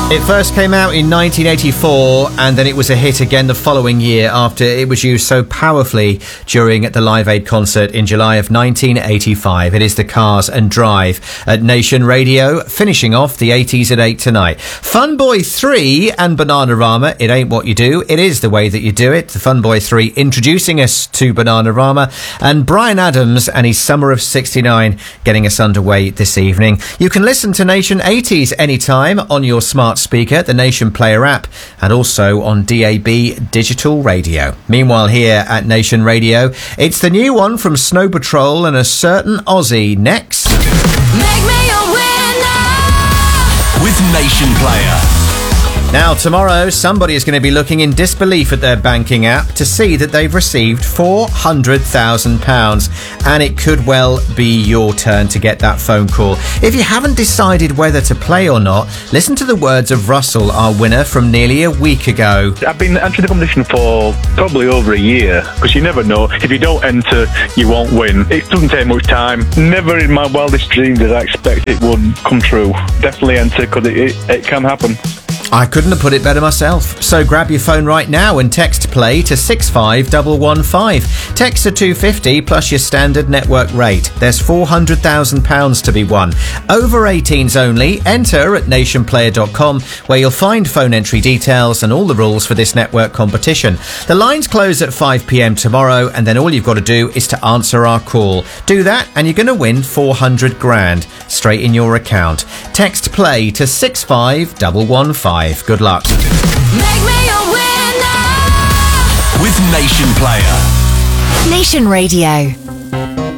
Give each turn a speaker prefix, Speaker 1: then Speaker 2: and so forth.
Speaker 1: It first came out in 1984 and then it was a hit again the following year after it was used so powerfully during the Live Aid concert in July of 1985. It is the Cars and Drive at Nation Radio, finishing off the 80s at 8 tonight. Funboy 3 and Bananarama, It Ain't What You Do, It Is The Way That You Do It. The Funboy 3 introducing us to Bananarama, and Bryan Adams and his Summer of 69 getting us underway this evening. You can listen to Nation 80s anytime on your smart speaker, the Nation Player app, and also on DAB digital radio. Meanwhile, here at Nation Radio, it's the new one from Snow Patrol and a certain Aussie next.
Speaker 2: Make me a winner
Speaker 3: with Nation Player.
Speaker 1: Now, tomorrow, somebody is going to be looking in disbelief at their banking app to see that they've received £400,000. And it could well be your turn to get that phone call. If you haven't decided whether to play or not, listen to the words of Russell, our winner from nearly a week ago.
Speaker 4: I've been entering the competition for probably over a year, because you never know. If you don't enter, you won't win. It doesn't take much time. Never in my wildest dreams did I expect it would come true. Definitely enter, because it can happen.
Speaker 1: I couldn't have put it better myself. So grab your phone right now and text play to 65115. Text to 250 plus your standard network rate. There's £400,000 to be won. Over 18s only. Enter at nationplayer.com, where you'll find phone entry details and all the rules for this network competition. The lines close at 5 p.m. tomorrow, and then all you've got to do is to answer our call. Do that and you're going to win $400,000 straight in your account. Text play to 65115. Good luck.
Speaker 2: Make me a winner
Speaker 3: with Nation Player.
Speaker 5: Nation Radio.